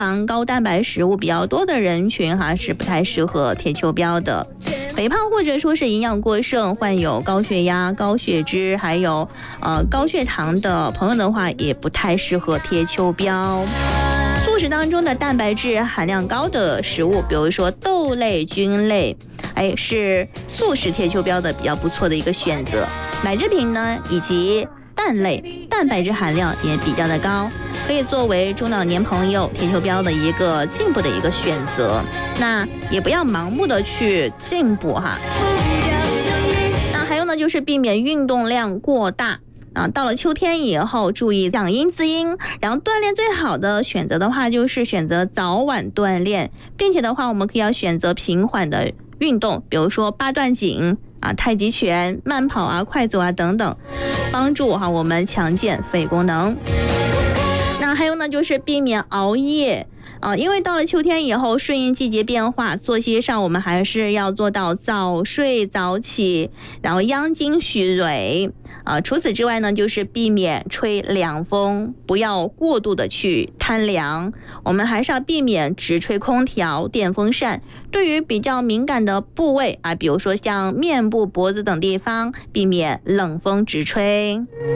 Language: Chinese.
糖、高蛋白食物比较多的人群是不太适合贴秋膘的。肥胖或者说是营养过剩、患有高血压、高血脂还有高血糖的朋友的话，也不太适合贴秋膘。素食当中的蛋白质含量高的食物，比如说豆类、菌类，是素食贴秋膘的比较不错的一个选择。奶制品呢，以及蛋类，蛋白质含量也比较的高，可以作为中老年朋友贴秋膘的一个进步的一个选择。那也不要盲目的去进步那还有呢，就是避免运动量过大。到了秋天以后，注意养阴滋阴，然后锻炼最好的选择的话，就是选择早晚锻炼，并且的话，我们可以要选择平缓的运动，比如说八段锦太极拳、慢跑快走等等，帮助我们强健肺功能。那还有呢，就是避免熬夜因为到了秋天以后，顺应季节变化，作息上我们还是要做到早睡早起，然后养精蓄锐除此之外呢，就是避免吹凉风，不要过度的去贪凉。我们还是要避免直吹空调、电风扇。对于比较敏感的部位比如说像面部、脖子等地方，避免冷风直吹。